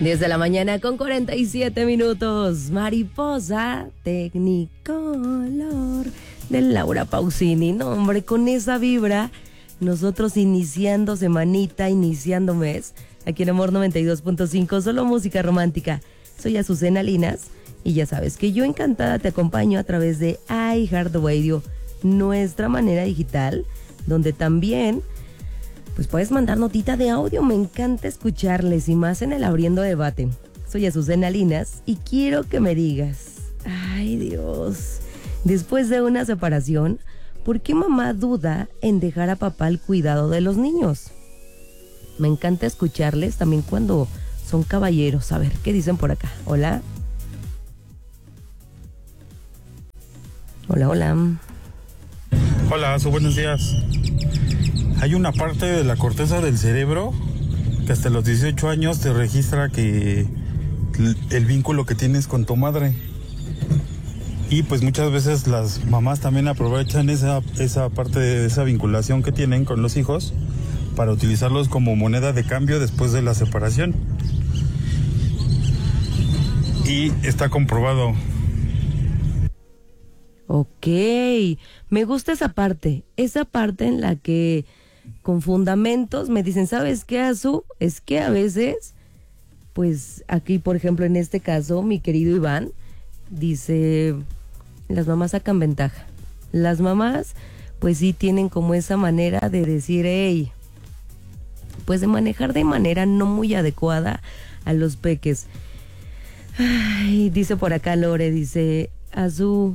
10 de la mañana con 47 minutos. Mariposa Technicolor de Laura Pausini. No, hombre, con esa vibra, nosotros iniciando semanita, iniciando mes, aquí en Amor 92.5, solo música romántica. Soy Azucena Linas y ya sabes que yo encantada te acompaño a través de iHeartRadio, nuestra manera digital, donde también pues puedes mandar notita de audio. Me encanta escucharles y más en el Abriendo Debate. Soy Azucena Linas y quiero que me digas, ay Dios, después de una separación, ¿por qué mamá duda en dejar a papá el cuidado de los niños? Me encanta escucharles también cuando son caballeros. A ver, ¿qué dicen por acá? Hola. Hola, hola. Hola, buenos días. Hay una parte de la corteza del cerebro que hasta los 18 años te registra que el vínculo que tienes con tu madre. Y pues muchas veces las mamás también aprovechan esa parte de esa vinculación que tienen con los hijos para utilizarlos como moneda de cambio después de la separación. Y está comprobado. Ok, me gusta esa parte en la que con fundamentos me dicen, ¿sabes qué, Azu? Es que a veces, pues aquí por ejemplo en este caso, mi querido Iván dice, las mamás sacan ventaja. Las mamás pues sí tienen como esa manera de decir, hey, pues de manejar de manera no muy adecuada a los peques. Ay, dice por acá Lore, dice, Azu,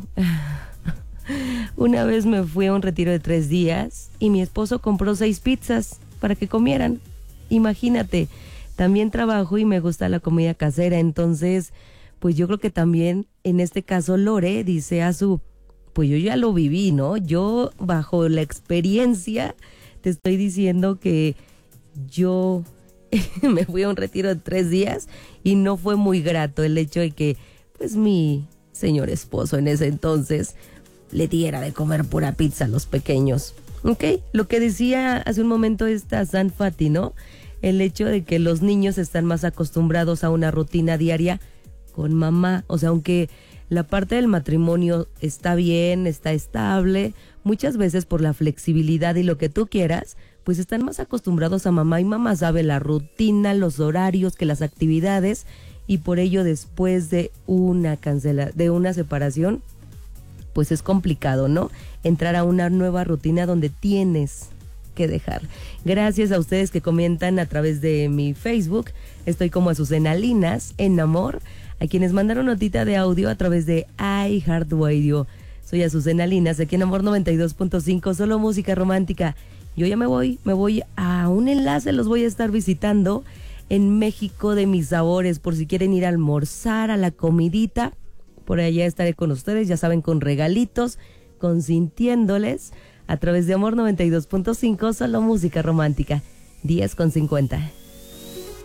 una vez me fui a un retiro de 3 días y mi esposo compró 6 pizzas para que comieran. Imagínate, también trabajo y me gusta la comida casera, entonces, pues yo creo que también en este caso Lore dice, Azu, pues yo ya lo viví, ¿no? Yo bajo la experiencia te estoy diciendo que yo me fui a un retiro de 3 días y no fue muy grato el hecho de que, pues mi señor esposo en ese entonces le diera de comer pura pizza a los pequeños. Ok, lo que decía hace un momento esta San Fati, ¿no? El hecho de que los niños están más acostumbrados a una rutina diaria con mamá. O sea, aunque la parte del matrimonio está bien, está estable, muchas veces por la flexibilidad y lo que tú quieras, pues están más acostumbrados a mamá y mamá sabe la rutina, los horarios, que las actividades, y por ello después de una separación, pues es complicado, ¿no? Entrar a una nueva rutina donde tienes que dejar. Gracias a ustedes que comentan a través de mi Facebook. Estoy como Azucena Linas en Amor. A quienes mandaron notita de audio a través de iHeartRadio. Soy Azucena Linas, aquí en Amor 92.5, solo música romántica. Yo ya me voy a un enlace, los voy a estar visitando en México de mis sabores, por si quieren ir a almorzar, a la comidita. Por allá estaré con ustedes, ya saben, con regalitos, consintiéndoles a través de Amor 92.5, solo música romántica, 10:50.